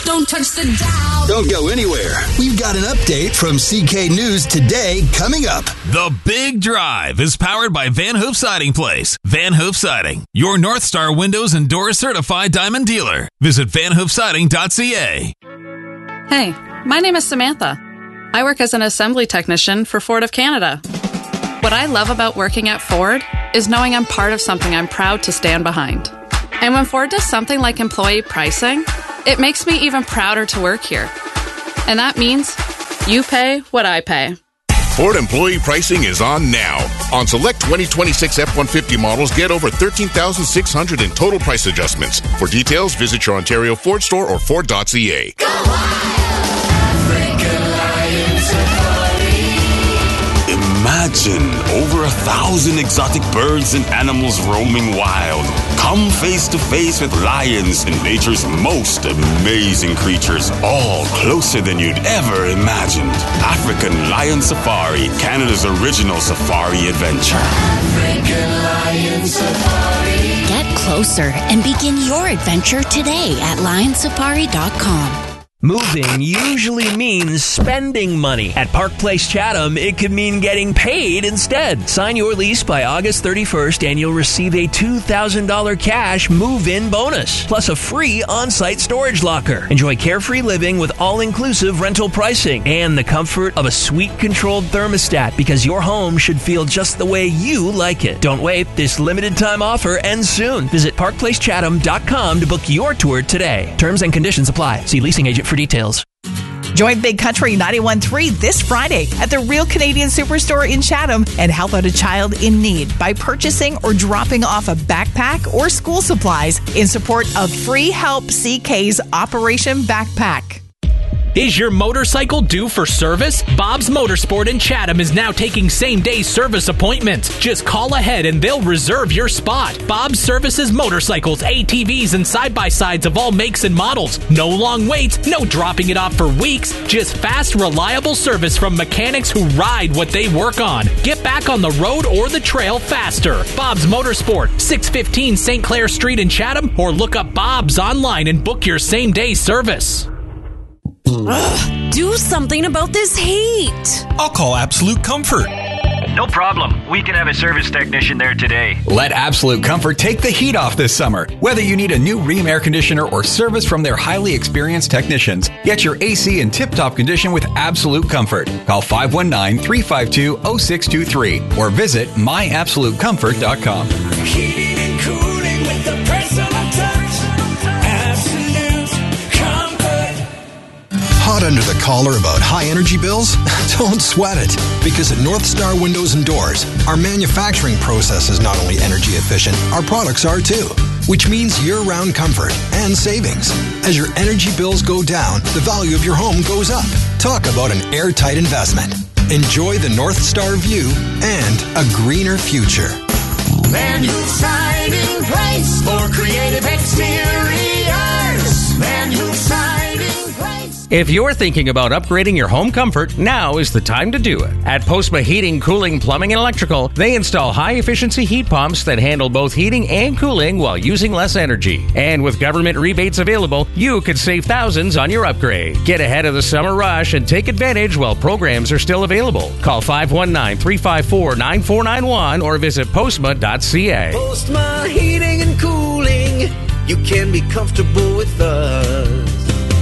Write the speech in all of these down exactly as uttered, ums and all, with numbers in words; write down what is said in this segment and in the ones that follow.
Don't touch the dial. Don't go anywhere. We've got an update from C K News Today coming up. The Big Drive is powered by Van Hoof Siding Place. Van Hoof Siding, your North Star Windows and Doors certified diamond dealer. Visit van hoof siding dot c a. Hey, my name is Samantha. I work as an assembly technician for Ford of Canada. What I love about working at Ford is knowing I'm part of something I'm proud to stand behind. And when Ford does something like employee pricing, it makes me even prouder to work here. And that means you pay what I pay. Ford employee pricing is on now. On select twenty twenty-six F one fifty models, get over thirteen thousand six hundred in total price adjustments. For details, visit your Ontario Ford store or Ford dot c a. Go wild! African Lion Safari. Imagine over a thousand exotic birds and animals roaming wild. Come face to face with lions and nature's most amazing creatures, all closer than you'd ever imagined. African Lion Safari, Canada's original safari adventure. African Lion Safari. Get closer and begin your adventure today at lion safari dot com. Moving usually means spending money. At Park Place Chatham, it could mean getting paid instead. Sign your lease by August thirty-first and you'll receive a two thousand dollars cash move-in bonus, plus a free on-site storage locker. Enjoy carefree living with all-inclusive rental pricing and the comfort of a suite-controlled thermostat, because your home should feel just the way you like it. Don't wait. This limited-time offer ends soon. Visit park place chatham dot com to book your tour today. Terms and conditions apply. See leasing agent for details. Join Big Country ninety-one point three this Friday at the Real Canadian Superstore in Chatham and help out a child in need by purchasing or dropping off a backpack or school supplies in support of Free Help C K's Operation Backpack. Is your motorcycle due for service? Bob's Motorsport in Chatham is now taking same-day service appointments. Just call ahead and they'll reserve your spot. Bob's services motorcycles, A T Vs, and side-by-sides of all makes and models. No long waits, no dropping it off for weeks. Just fast, reliable service from mechanics who ride what they work on. Get back on the road or the trail faster. Bob's Motorsport, six fifteen Saint Clair Street in Chatham, or look up Bob's online and book your same-day service. Ugh, do something about this heat. I'll call Absolute Comfort. No problem. We can have a service technician there today. Let Absolute Comfort take the heat off this summer. Whether you need a new Rheem air conditioner or service from their highly experienced technicians, get your A C in tip-top condition with Absolute Comfort. Call five one nine, three five two, zero six two three or visit my absolute comfort dot com. Heating and cooling with the personal touch. Absolute Comfort. Hot under the collar about high energy bills? Don't sweat it, because at North Star Windows and Doors, our manufacturing process is not only energy efficient, our products are too, which means year-round comfort and savings. As your energy bills go down, the value of your home goes up. Talk about an airtight investment. Enjoy the North Star view and a greener future. Van Hoof Siding Place for creative exteriors. Van Hoof Siding Place. If you're thinking about upgrading your home comfort, now is the time to do it. At Postma Heating, Cooling, Plumbing, and Electrical, they install high-efficiency heat pumps that handle both heating and cooling while using less energy. And with government rebates available, you could save thousands on your upgrade. Get ahead of the summer rush and take advantage while programs are still available. Call five one nine, three five four, nine four nine one or visit postma dot c a. Postma Heating and Cooling, you can be comfortable with us.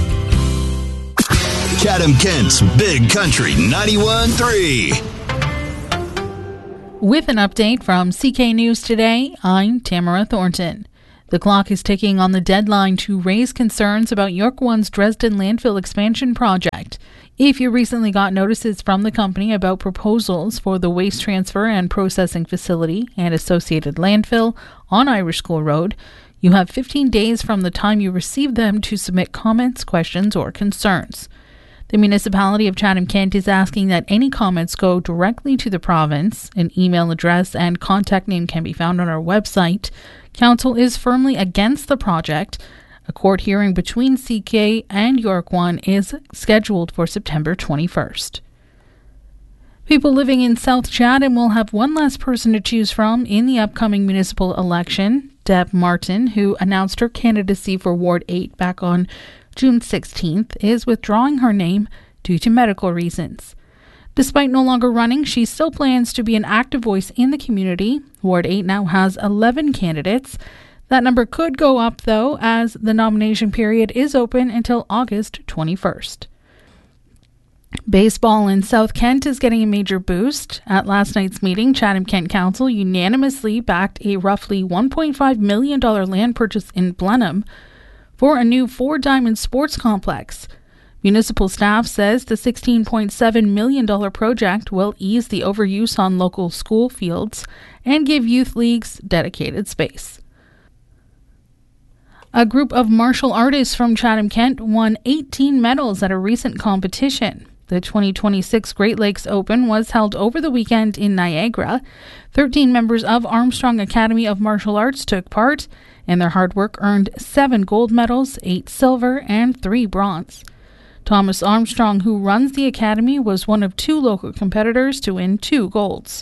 Chatham Kent's Big Country ninety-one point three. With an update from C K News Today, I'm Tamara Thornton. The clock is ticking on the deadline to raise concerns about York One's Dresden landfill expansion project. If you recently got notices from the company about proposals for the waste transfer and processing facility and associated landfill on Irish School Road, you have fifteen days from the time you received them to submit comments, questions, or concerns. The municipality of Chatham-Kent is asking that any comments go directly to the province. An email address and contact name can be found on our website. Council is firmly against the project. A court hearing between C K and York One is scheduled for September twenty-first. People living in South Chatham will have one less person to choose from in the upcoming municipal election. Deb Martin, who announced her candidacy for Ward eight back on June sixteenth, is withdrawing her name due to medical reasons. Despite no longer running, she still plans to be an active voice in the community. Ward eight now has eleven candidates. That number could go up, though, as the nomination period is open until August twenty-first. Baseball in South Kent is getting a major boost. At last night's meeting, Chatham-Kent Council unanimously backed a roughly one point five million dollars land purchase in Blenheim for a new Four Diamond Sports Complex. Municipal staff says the sixteen point seven million dollars project will ease the overuse on local school fields and give youth leagues dedicated space. A group of martial artists from Chatham-Kent won eighteen medals at a recent competition. The twenty twenty-six Great Lakes Open was held over the weekend in Niagara. thirteen members of Armstrong Academy of Martial Arts took part, and their hard work earned seven gold medals, eight silver, and three bronze. Thomas Armstrong, who runs the academy, was one of two local competitors to win two golds.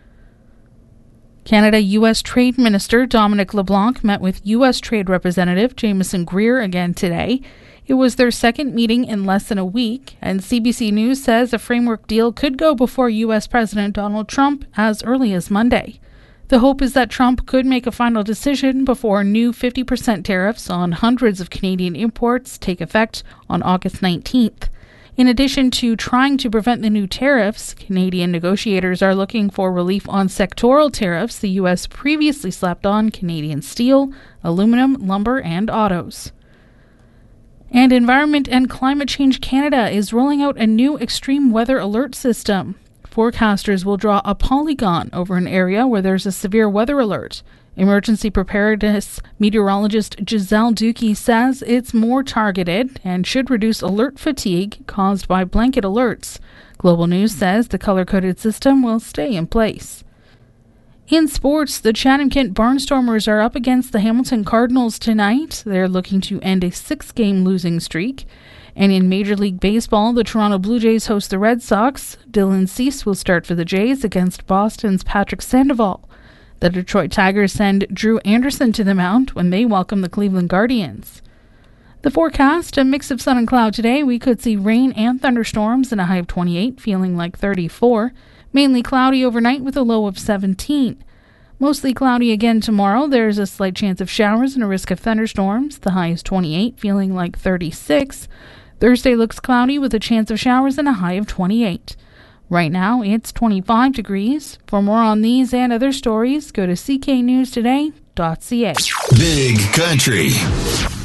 Canada-U S Trade Minister Dominic LeBlanc met with U S Trade Representative Jameson Greer again today. It was their second meeting in less than a week, and C B C News says a framework deal could go before U S President Donald Trump as early as Monday. The hope is that Trump could make a final decision before new fifty percent tariffs on hundreds of Canadian imports take effect on August nineteenth. In addition to trying to prevent the new tariffs, Canadian negotiators are looking for relief on sectoral tariffs the U S previously slapped on Canadian steel, aluminum, lumber, and autos. And Environment and Climate Change Canada is rolling out a new extreme weather alert system. Forecasters will draw a polygon over an area where there's a severe weather alert. Emergency preparedness meteorologist Giselle Dukey says it's more targeted and should reduce alert fatigue caused by blanket alerts. Global News says the color-coded system will stay in place. In sports, the Chatham-Kent Barnstormers are up against the Hamilton Cardinals tonight. They're looking to end a six-game losing streak. And in Major League Baseball, the Toronto Blue Jays host the Red Sox. Dylan Cease will start for the Jays against Boston's Patrick Sandoval. The Detroit Tigers send Drew Anderson to the mound when they welcome the Cleveland Guardians. The forecast, a mix of sun and cloud today. We could see rain and thunderstorms in a high of twenty-eight, feeling like thirty-four. Mainly cloudy overnight with a low of seventeen. Mostly cloudy again tomorrow. There's a slight chance of showers and a risk of thunderstorms. The high is twenty-eight, feeling like thirty-six. Thursday looks cloudy with a chance of showers and a high of twenty-eight. Right now, it's twenty-five degrees. For more on these and other stories, go to c k news today dot c a. Big Country.